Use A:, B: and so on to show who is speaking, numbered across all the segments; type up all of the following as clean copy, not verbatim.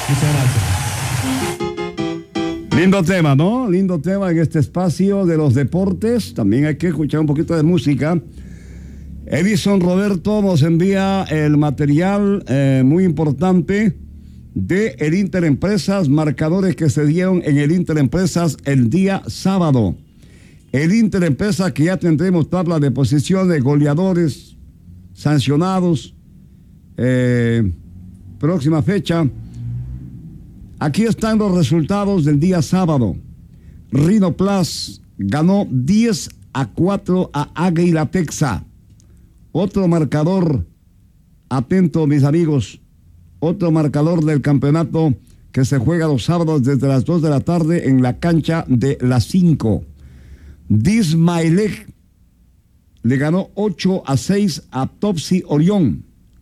A: Muchas gracias.
B: Lindo tema, ¿no? Lindo tema en este espacio de los deportes. También hay que escuchar un poquito de música. Edison Roberto nos envía el material muy importante de el Interempresas, marcadores que se dieron en el Interempresas el día sábado. El Interempresas, que ya tendremos tabla de posiciones, goleadores, sancionados, próxima fecha. Aquí están los resultados del día sábado. Rhino Plus ganó 10-4 a Águila Texa. Otro marcador, atento mis amigos, otro marcador del campeonato que se juega los sábados desde las 2 de la tarde en la cancha de las 5. Dismailek le ganó 8-6 a Topsy Orión.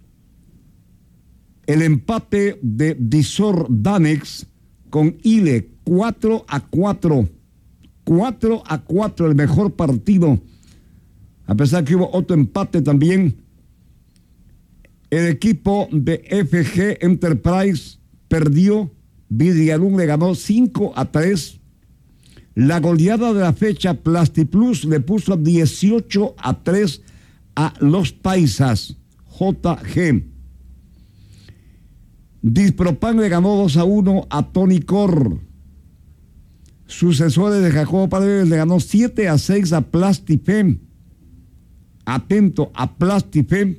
B: El empate de Disor Danex con Ile, 4-4. 4-4, el mejor partido. A pesar que hubo otro empate también. El equipo de FG Enterprise perdió. Vidrialún le ganó 5-3. La goleada de la fecha, Plastiplus le puso 18-3 a los Paisas. JG. Dispropan le ganó 2-1 a Tony Cor. Sucesores de Jacobo Paredes le ganó 7-6 a Plastifem. Atento a Plastifem.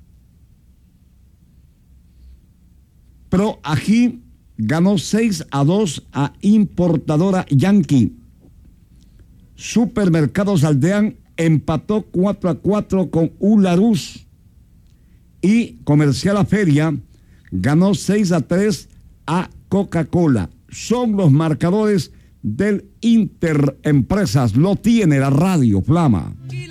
B: Pro Ají ganó 6-2 a Importadora Yankee. Supermercados Aldeán empató 4-4 con Ularus. Y Comercial La Feria ganó 6-3 a Coca-Cola. Son los marcadores del Interempresas. Lo tiene la Radio Flama.